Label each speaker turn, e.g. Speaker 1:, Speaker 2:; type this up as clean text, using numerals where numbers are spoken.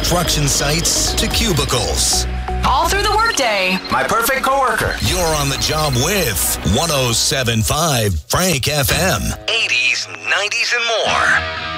Speaker 1: construction sites to cubicles.
Speaker 2: All through the workday.
Speaker 3: My perfect coworker.
Speaker 1: You're on the job with 107.5 Frank FM. 80s, 90s, and more.